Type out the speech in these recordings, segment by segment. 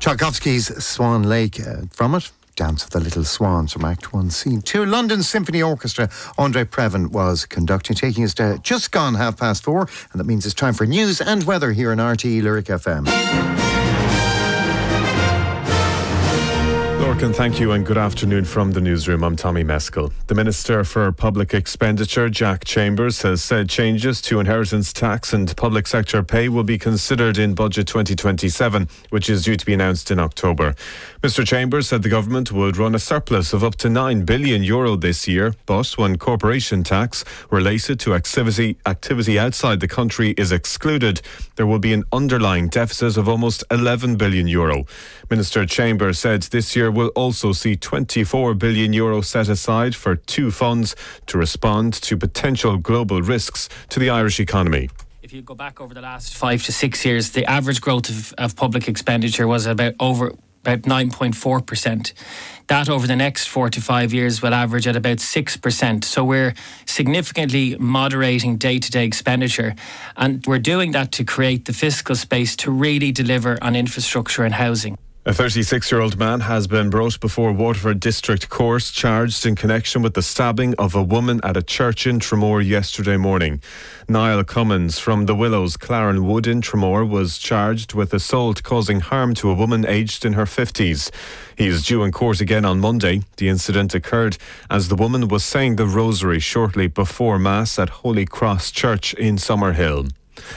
Tchaikovsky's Swan Lake, from it, Dance of the Little Swans from Act 1, Scene 2. London Symphony Orchestra, Andre Previn was conducting, taking us to just gone 4:30, and that means it's time for news and weather here on RTE Lyric FM. Lorcan, thank you and good afternoon from the newsroom. I'm Tommy Meskell. The Minister for Public Expenditure, Jack Chambers, has said changes to inheritance tax and public sector pay will be considered in Budget 2027, which is due to be announced in October. Mr Chambers said the government would run a surplus of up to €9 billion this year, but when corporation tax related to activity outside the country is excluded, there will be an underlying deficit of almost €11 billion. Minister Chambers said this year will also see €24 billion set aside for two funds to respond to potential global risks to the Irish economy. If you go back over the last 5 to 6 years, the average growth of public expenditure was about 9.4%. That over the next 4 to 5 years will average at about 6%. So we're significantly moderating day-to-day expenditure, and we're doing that to create the fiscal space to really deliver on infrastructure and housing. A 36-year-old man has been brought before Waterford District Court, charged in connection with the stabbing of a woman at a church in Tramore yesterday morning. Niall Cummins from the Willows, Claren Wood in Tramore, was charged with assault causing harm to a woman aged in her 50s. He is due in court again on Monday. The incident occurred as the woman was saying the rosary shortly before Mass at Holy Cross Church in Summerhill.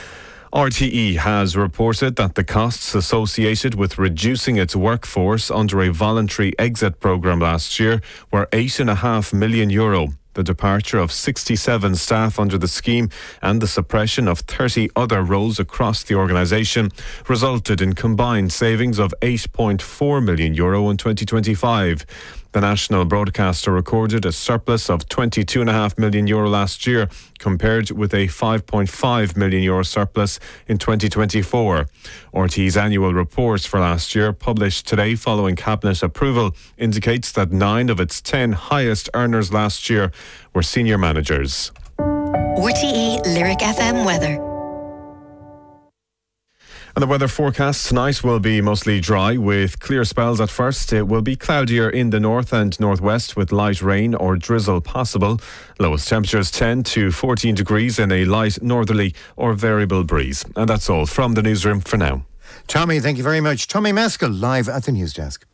RTE has reported that the costs associated with reducing its workforce under a voluntary exit programme last year were €8.5 million. The departure of 67 staff under the scheme and the suppression of 30 other roles across the organisation resulted in combined savings of €8.4 million in 2025. The national broadcaster recorded a surplus of €22.5 million last year, compared with a €5.5 million surplus in 2024. RTE's annual report for last year, published today following Cabinet approval, indicates that 9 of its 10 highest earners last year were senior managers. RTE Lyric FM weather. And the weather forecast tonight will be mostly dry with clear spells at first. It will be cloudier in the north and northwest with light rain or drizzle possible. Lowest temperatures 10 to 14 degrees in a light northerly or variable breeze. And that's all from the newsroom for now. Tommy, thank you very much. Tommy Meskell, live at the news desk.